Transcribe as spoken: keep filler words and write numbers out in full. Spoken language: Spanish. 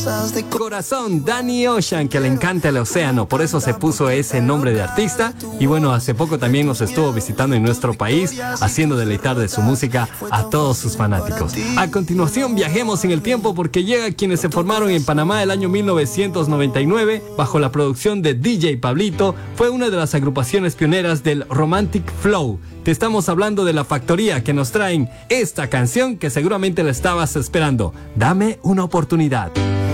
Corazón, Danny Ocean, que le encanta el océano, por eso se puso ese nombre de artista. Y bueno, hace poco también nos estuvo visitando en nuestro país, haciendo deleitar de su música a todos sus fanáticos. A continuación viajemos en el tiempo porque llega quienes se formaron en Panamá el año mil novecientos noventa y nueve bajo la producción de D J Pablito. Fue una de las agrupaciones pioneras del Romantic Flow. Te estamos hablando de La Factoría, que nos traen esta canción que seguramente la estabas esperando. Dame una oportunidad.